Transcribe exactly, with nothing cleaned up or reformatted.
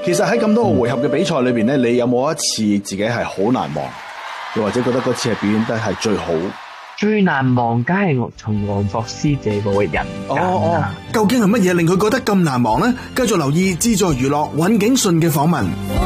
其實喺咁多個回合嘅比賽裏邊咧，你有冇一次自己係好難忘，又或者覺得嗰次係表現得係最好？ 最難忘梗係我同王博師這個人哦哦， 究竟係乜嘢令佢覺得咁難忘呢？繼續留意資助娛樂尹景順嘅訪問。